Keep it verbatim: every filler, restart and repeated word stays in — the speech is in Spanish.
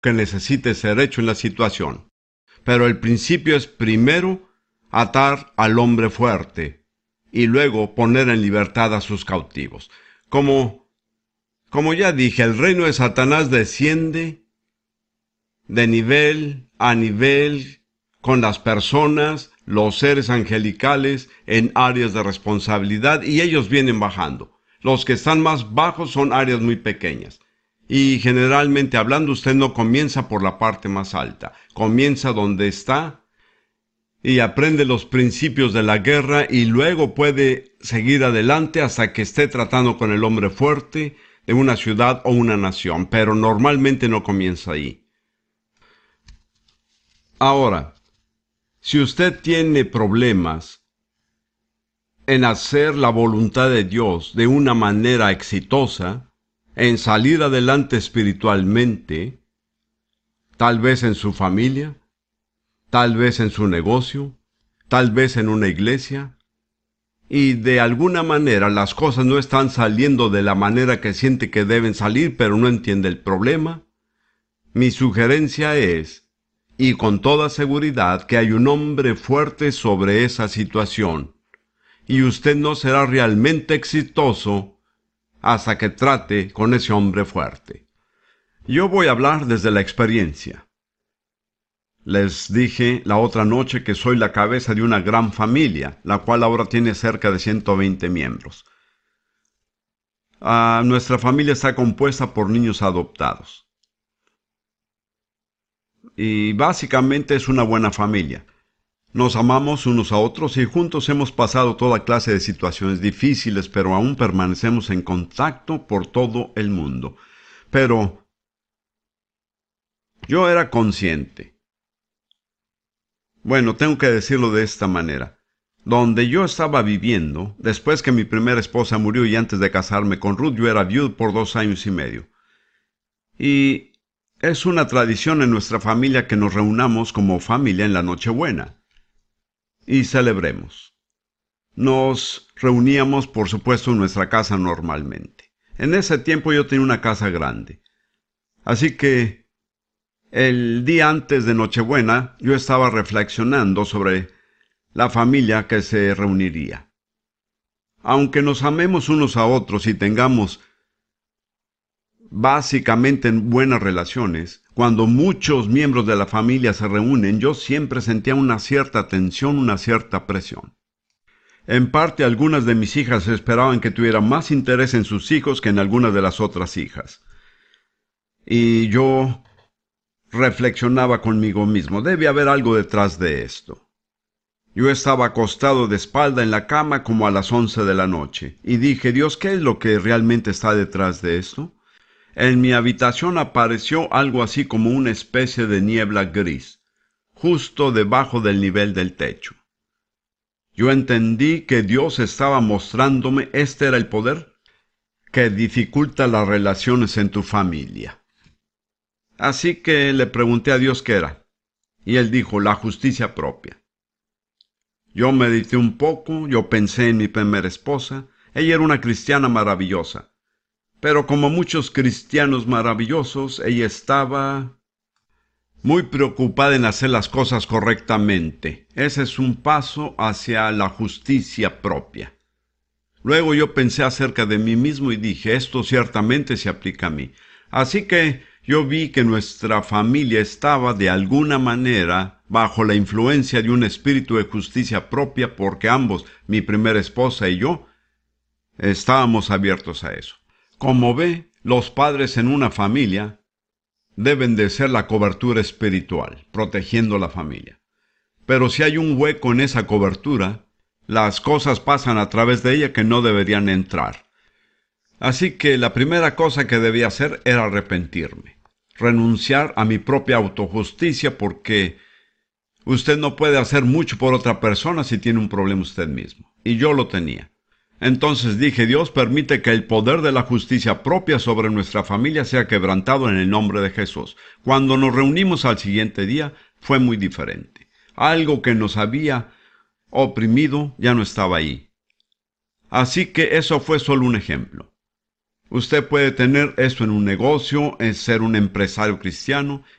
que necesite ser hecho en la situación. Pero el principio es primero atar al hombre fuerte y luego poner en libertad a sus cautivos. Como, como ya dije, el reino de Satanás desciende de nivel a nivel con las personas, los seres angelicales en áreas de responsabilidad, y ellos vienen bajando. Los que están más bajos son áreas muy pequeñas. Y generalmente hablando, usted no comienza por la parte más alta. Comienza donde está y aprende los principios de la guerra y luego puede seguir adelante hasta que esté tratando con el hombre fuerte de una ciudad o una nación. Pero normalmente no comienza ahí. Ahora, si usted tiene problemas en hacer la voluntad de Dios de una manera exitosa, en salir adelante espiritualmente, tal vez en su familia, tal vez en su negocio, tal vez en una iglesia, y de alguna manera las cosas no están saliendo de la manera que siente que deben salir, pero no entiende el problema, mi sugerencia es, y con toda seguridad, que hay un hombre fuerte sobre esa situación, y usted no será realmente exitoso hasta que trate con ese hombre fuerte. Yo voy a hablar desde la experiencia. Les dije la otra noche que soy la cabeza de una gran familia, la cual ahora tiene cerca de ciento veinte miembros. Ah, nuestra familia está compuesta por niños adoptados. Y básicamente es una buena familia. Nos amamos unos a otros y juntos hemos pasado toda clase de situaciones difíciles, pero aún permanecemos en contacto por todo el mundo. Pero yo era consciente. Bueno, tengo que decirlo de esta manera. Donde yo estaba viviendo, después que mi primera esposa murió y antes de casarme con Ruth, yo era viudo por dos años y medio. Y es una tradición en nuestra familia que nos reunamos como familia en la Nochebuena y celebremos. Nos reuníamos, por supuesto, en nuestra casa normalmente. En ese tiempo yo tenía una casa grande. Así que el día antes de Nochebuena yo estaba reflexionando sobre la familia que se reuniría. Aunque nos amemos unos a otros y tengamos básicamente buenas relaciones, cuando muchos miembros de la familia se reúnen, yo siempre sentía una cierta tensión, una cierta presión. En parte, algunas de mis hijas esperaban que tuviera más interés en sus hijos que en algunas de las otras hijas. Y yo reflexionaba conmigo mismo, debe haber algo detrás de esto. Yo estaba acostado de espalda en la cama como a las once de la noche, y dije, Dios, ¿qué es lo que realmente está detrás de esto? En mi habitación apareció algo así como una especie de niebla gris, justo debajo del nivel del techo. Yo entendí que Dios estaba mostrándome, este era el poder que dificulta las relaciones en tu familia. Así que le pregunté a Dios qué era, y Él dijo, la justicia propia. Yo medité un poco, yo pensé en mi primera esposa, ella era una cristiana maravillosa. Pero como muchos cristianos maravillosos, ella estaba muy preocupada en hacer las cosas correctamente. Ese es un paso hacia la justicia propia. Luego yo pensé acerca de mí mismo y dije, esto ciertamente se aplica a mí. Así que yo vi que nuestra familia estaba de alguna manera bajo la influencia de un espíritu de justicia propia, porque ambos, mi primera esposa y yo, estábamos abiertos a eso. Como ve, los padres en una familia deben de ser la cobertura espiritual, protegiendo la familia. Pero si hay un hueco en esa cobertura, las cosas pasan a través de ella que no deberían entrar. Así que la primera cosa que debía hacer era arrepentirme, renunciar a mi propia autojusticia, porque usted no puede hacer mucho por otra persona si tiene un problema usted mismo. Y yo lo tenía. Entonces dije, Dios, permite que el poder de la justicia propia sobre nuestra familia sea quebrantado en el nombre de Jesús. Cuando nos reunimos al siguiente día, fue muy diferente. Algo que nos había oprimido ya no estaba ahí. Así que eso fue solo un ejemplo. Usted puede tener esto en un negocio, es ser un empresario cristiano,